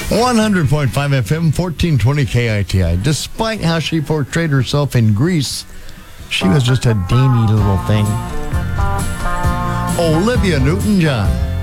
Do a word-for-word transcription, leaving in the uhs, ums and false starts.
one hundred point five F M, fourteen twenty K I T I. Despite how she portrayed herself in Grease, she was just a dainty little thing. Olivia Newton-John.